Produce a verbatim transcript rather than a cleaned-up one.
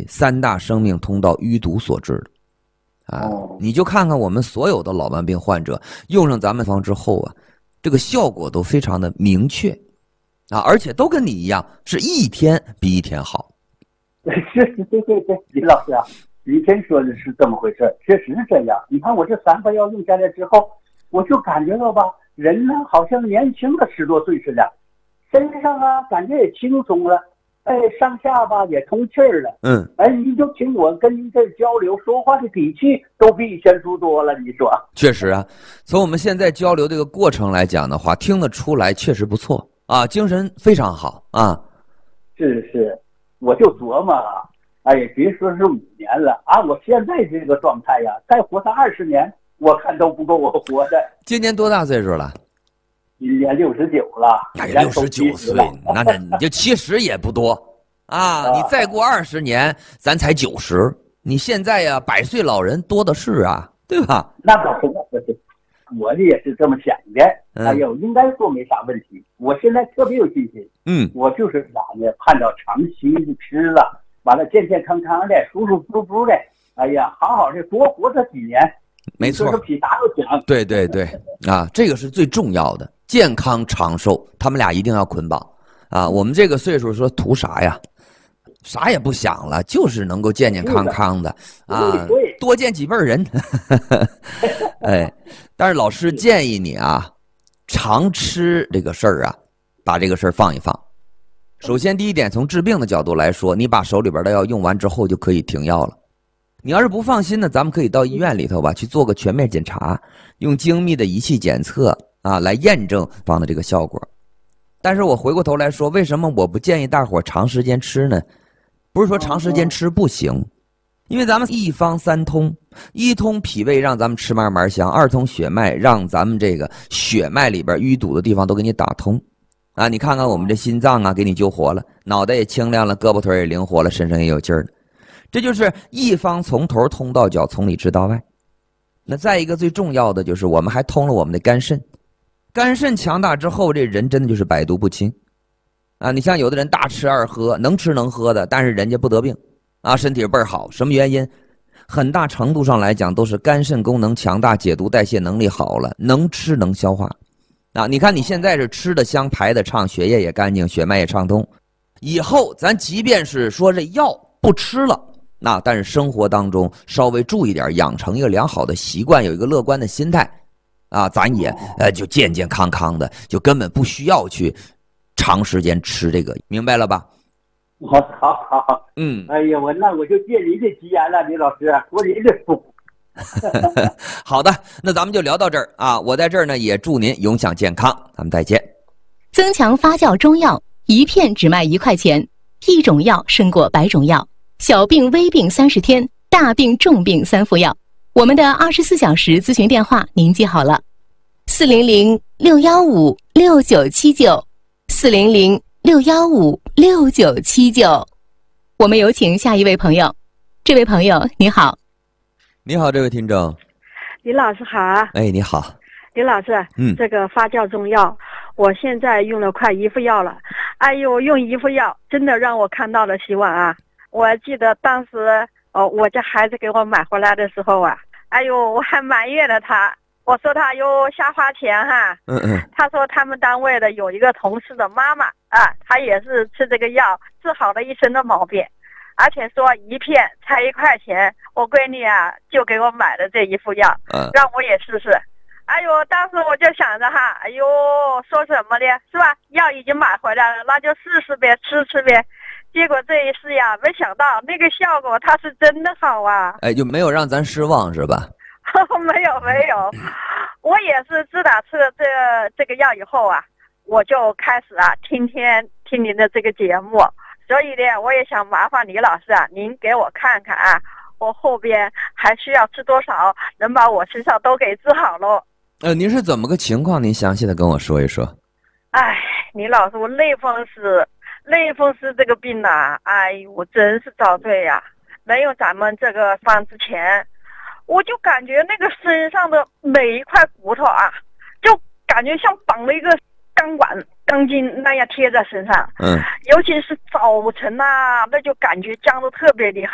三大生命通道淤堵所致的啊。你就看看我们所有的老慢病患者用上咱们方之后啊，这个效果都非常的明确啊，而且都跟你一样，是一天比一天好。 是是对对对，李老师啊，以前说的是这么回事，确实是这样。你看我这三个药用下来之后，我就感觉到吧，人呢好像年轻了十多岁似的，身上啊感觉也轻松了，哎，上下吧也通气儿了。 嗯， 哎，你就听我跟您这交流说话的底气都比以前足多了，你说？ 确实啊，从我们现在交流这个过程来讲的话，听得出来确实不错啊，精神非常好啊。 是是。我就琢磨，哎呀，别说是五年了啊！我现在这个状态呀，再活上二十年，我看都不够我活的。 今年多大岁数了？ 今年六十九了。 哎呀，六十九岁，那那你就七十也不多啊！你再过二十年，咱才九十。你现在呀，百岁老人多的是啊，对吧？ 那倒是，那倒是，我的也是这么想的。哎呦，应该说没啥问题。我现在特别有信心。 嗯， 我就是啥呢？盼着长期的吃了，完了健健康康的，舒舒服服的。哎呀，好好的多活这几年。 没错， 这比啥都强。 对对对，啊，这个是最重要的，健康长寿，他们俩一定要捆绑啊。我们这个岁数说图啥呀？啥也不想了，就是能够健健康康的啊，多见几辈人。哎，但是老师建议你啊，常吃这个事儿啊，把这个事儿放一放。首先第一点，从治病的角度来说，你把手里边的药用完之后就可以停药了。你要是不放心呢，咱们可以到医院里头吧去做个全面检查，用精密的仪器检测啊来验证方的这个效果。但是我回过头来说，为什么我不建议大伙长时间吃呢？不是说长时间吃不行，因为咱们一方三通，一通脾胃让咱们吃慢慢香，二通血脉让咱们这个血脉里边淤堵的地方都给你打通啊！你看看我们这心脏啊，给你救活了，脑袋也清亮了，胳膊腿也灵活了，身上也有劲儿了。这就是一方从头通到脚，从里直到外。那再一个最重要的就是我们还通了我们的肝肾，肝肾强大之后，这人真的就是百毒不侵啊！你像有的人大吃二喝，能吃能喝的，但是人家不得病啊，身体倍儿好，什么原因？很大程度上来讲都是肝肾功能强大，解毒代谢能力好了，能吃能消化啊！你看你现在是吃的香，排的畅，血液也干净，血脉也畅通，以后咱即便是说这药不吃了，那但是生活当中稍微注意点，养成一个良好的习惯，有一个乐观的心态啊，咱也呃就健健康康的，就根本不需要去长时间吃这个，明白了吧？ 好，好，好，好， 嗯， 哎呀，我那我就借您的吉言了，李老师，托您的福。 好的，那咱们就聊到这儿啊！我在这儿呢，也祝您永享健康，咱们再见。 增强发酵中药，一片只卖一块钱，一种药胜过百种药。小病微病三十天，大病重病三副药。我们的二十四小时咨询电话您记好了：四零零六幺五六九七九，四零零六幺五六九七九。我们有请下一位朋友。这位朋友你好。 你好，这位听众。 李老师好。 哎，你好。 李老师， 嗯， 这个发酵中药，我现在用了快一副药了。哎呦，用一副药真的让我看到了希望啊！我记得当时哦，我家孩子给我买回来的时候啊，哎呦，我还埋怨了他，我说他又瞎花钱哈。 嗯嗯。 他说他们单位的有一个同事的妈妈啊，她也是吃这个药治好了一身的毛病，而且说一片才一块钱，我闺女啊就给我买了这一副药， 嗯， 让我也试试。哎呦，当时我就想着哈，哎呦，说什么呢，是吧？药已经买回来了，那就试试呗，吃吃呗。结果这一试呀，没想到那个效果它是真的好啊！ 哎，就没有让咱失望是吧？ 没有没有，我也是自打吃了这这个药以后啊，我就开始啊，天天听您的这个节目。所以呢，我也想麻烦李老师啊，您给我看看啊，我后边还需要吃多少，能把我身上都给治好喽。 呃，您是怎么个情况？您详细的跟我说一说。 哎，李老师，我类风湿。类风湿这个病呐、啊，哎呦，我真是遭罪呀、啊！没有咱们这个方之前，我就感觉那个身上的每一块骨头啊，就感觉像绑了一个钢管、钢筋那样贴在身上。 嗯， 尤其是早晨呐、啊，那就感觉僵得特别厉害。